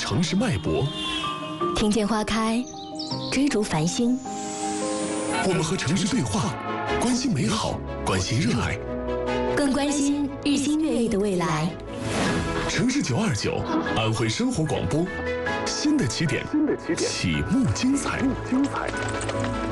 城市脉搏， 听见花开，追逐繁星。 我们和城市对话，关心美好，关心热爱， 更关心日新月异的未来。 城市929，安徽生活广播，新的起点，启幕精彩。